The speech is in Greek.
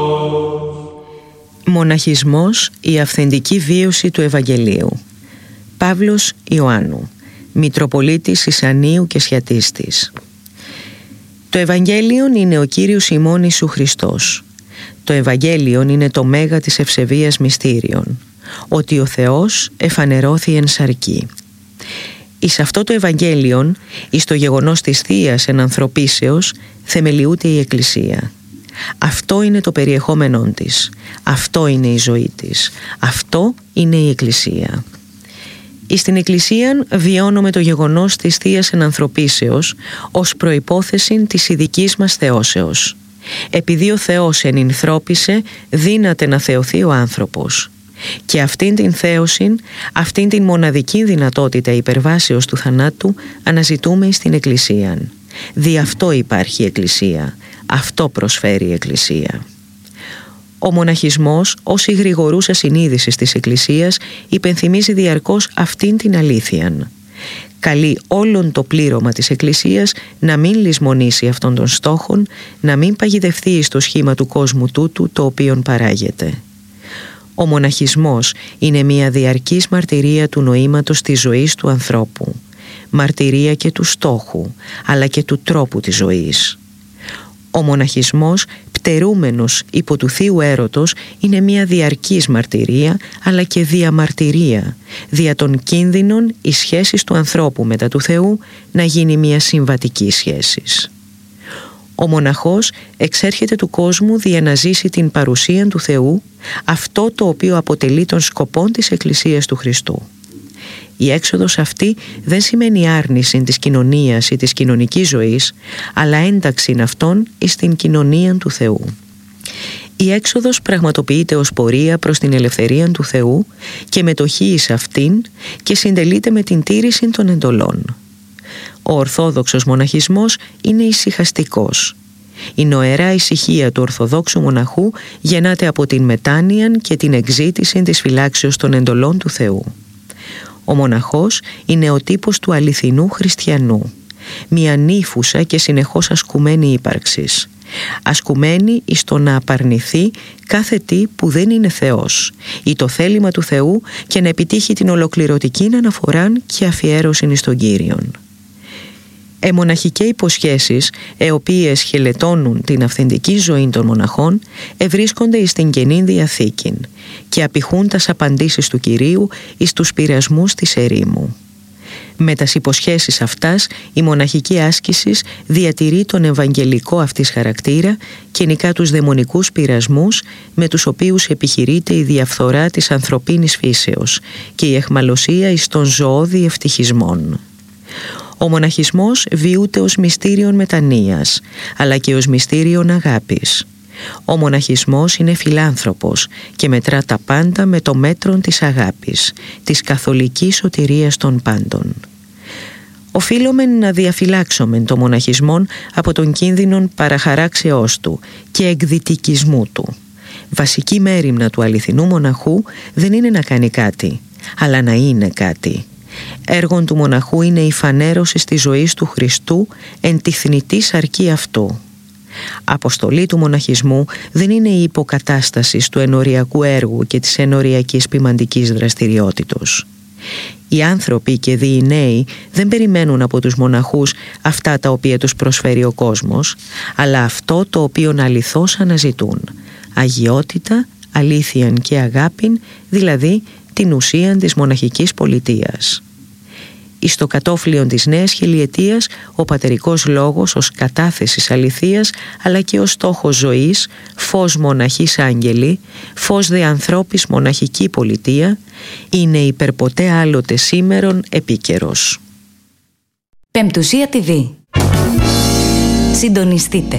Μοναχισμός, η αυθεντική βίωση του Ευαγγελίου. Παύλος Ιωάννου, Μητροπολίτης Ισανίου και Σιατίστης. Το Ευαγγέλιον είναι ο Κύριος ημών Ιησού Χριστός. Το Ευαγγέλιον είναι το μέγα της ευσεβίας μυστήριον, ότι ο Θεός εφανερώθη εν σαρκί. Εις αυτό το Ευαγγέλιον, εις το γεγονός της Θείας ενανθρωπίσεως, θεμελιούται η Εκκλησία. Αυτό είναι το περιεχόμενόν της. Αυτό είναι η ζωή της. Αυτό είναι η Εκκλησία. Εις την Εκκλησίαν βιώνουμε το γεγονός της Θείας ενανθρωπίσεως ως προϋπόθεση της ειδικής μας θεώσεως. Επειδή ο Θεός ενυνθρώπισε, δύναται να θεωθεί ο άνθρωπος. Και αυτήν την θέωση, αυτήν την μοναδική δυνατότητα υπερβάσεως του θανάτου αναζητούμε στην Εκκλησία. Δι' αυτό υπάρχει η Εκκλησία. Αυτό προσφέρει η Εκκλησία. Ο μοναχισμός, ως η γρηγορούσα συνείδηση της Εκκλησίας, υπενθυμίζει διαρκώς αυτήν την αλήθεια. Καλεί όλον το πλήρωμα της Εκκλησίας να μην λησμονήσει αυτόν τον στόχον, να μην παγιδευτεί στο σχήμα του κόσμου τούτου το οποίον παράγεται. Ο μοναχισμός είναι μια διαρκής μαρτυρία του νοήματος της ζωής του ανθρώπου, μαρτυρία και του στόχου, αλλά και του τρόπου της ζωής. Ο μοναχισμός, πτερούμενος υπό του θείου έρωτος, είναι μια διαρκής μαρτυρία, αλλά και διαμαρτυρία, δια των κίνδυνων οι σχέσεις του ανθρώπου μετά του Θεού να γίνει μια συμβατική σχέσης. Ο μοναχός εξέρχεται του κόσμου δια να ζήσει την παρουσία του Θεού, αυτό το οποίο αποτελεί τον σκοπό της Εκκλησίας του Χριστού. Η έξοδος αυτή δεν σημαίνει άρνηση της κοινωνίας ή της κοινωνικής ζωής, αλλά ένταξη αυτών εις την κοινωνία του Θεού. Η έξοδος πραγματοποιείται ως πορεία προς την ελευθερία του Θεού και μετοχή εις αυτήν και συντελείται με την τήρηση των εντολών. Ο ορθόδοξος μοναχισμός είναι ησυχαστικός. Η νοερά ησυχία του ορθοδόξου μοναχού γεννάται από την μετάνοια και την εξήτηση της φυλάξεως των εντολών του Θεού. Ο μοναχός είναι ο τύπος του αληθινού χριστιανού, μια νύφουσα και συνεχώς ασκουμένη ύπαρξης, ασκουμένη εις το να απαρνηθεί κάθε τι που δεν είναι Θεός ή το θέλημα του Θεού και να επιτύχει την ολοκληρωτική αναφορά και αφιέρωση εις τον Κύριον. Μοναχικές υποσχέσεις, οι οποίες χελετώνουν την αυθεντική ζωή των μοναχών, ευρίσκονται εις την Καινή Διαθήκην και απηχούν τας απαντήσεις του Κυρίου εις τους πειρασμούς της ερήμου. Με τας υποσχέσεις αυτάς, η μοναχική άσκηση διατηρεί τον ευαγγελικό αυτής χαρακτήρα και νικά τους δαιμονικούς πειρασμούς με τους οποίους επιχειρείται η διαφθορά της ανθρωπίνης φύσεως και η αιχμαλωσία εις των ζωώδη ευτυχισμών. Ο μοναχισμός βιούται ως μυστήριον μετανοίας, αλλά και ως μυστήριον αγάπης. Ο μοναχισμός είναι φιλάνθρωπος και μετρά τα πάντα με το μέτρον της αγάπης, της καθολικής σωτηρίας των πάντων. Οφείλομεν να διαφυλάξομεν το μοναχισμόν από τον κίνδυνον παραχαράξεώς του και εκδυτικισμού του. Βασική μέριμνα του αληθινού μοναχού δεν είναι να κάνει κάτι, αλλά να είναι κάτι. Έργον του μοναχού είναι η φανέρωση της ζωής του Χριστού εν τη θνητή σαρκή αυτού. Αποστολή του μοναχισμού δεν είναι η υποκατάσταση του ενοριακού έργου και της ενοριακής ποιμαντικής δραστηριότητος. Οι άνθρωποι και οι νέοι δεν περιμένουν από τους μοναχούς αυτά τα οποία τους προσφέρει ο κόσμος, αλλά αυτό το οποίο αληθώς αναζητούν: αγιότητα, αλήθειαν και αγάπην, δηλαδή την ουσίαν της μοναχικής πολιτείας. Εις το κατόφλιον της νέας χιλιετίας, ο πατερικός λόγος ως κατάθεσης αληθείας, αλλά και ως στόχος ζωής, φως μοναχής άγγελη, φως δε ανθρώπης μοναχική πολιτεία, είναι υπερποτέ άλλοτε σήμερον επίκαιρος. Πεμπτουσία TV. Συντονιστείτε.